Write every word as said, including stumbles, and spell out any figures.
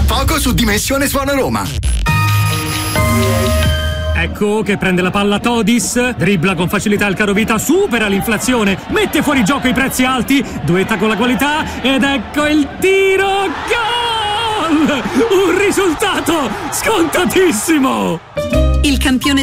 poco su Dimensione Suono Roma. Ecco che prende la palla Todis, dribbla con facilità il carovita, supera l'inflazione, mette fuori gioco i prezzi alti, duetta con la qualità ed ecco il tiro, gol! Un risultato scontatissimo! Il campione